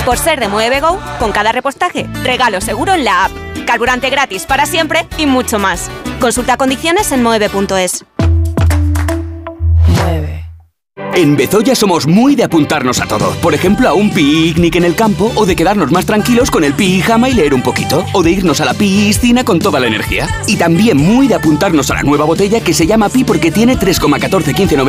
Por ser de Moeve Go, con cada repostaje, regalo seguro en la app. Carburante gratis para siempre y mucho más. Consulta condiciones en moeve.es. En Bezoya somos muy de apuntarnos a todo. Por ejemplo, a un picnic en el campo, o de quedarnos más tranquilos con el pijama y leer un poquito, o de irnos a la piscina con toda la energía. Y también muy de apuntarnos a la nueva botella que se llama Pi porque tiene 3,1415